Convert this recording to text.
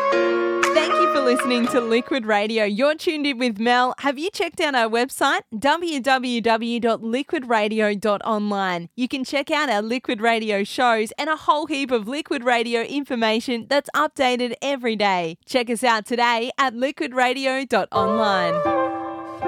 Thank you for listening to Liquid Radio. You're tuned in with Mel. Have you checked out our website? www.liquidradio.online. You can check out our Liquid Radio shows and a whole heap of Liquid Radio information that's updated every day. Check us out today at liquidradio.online.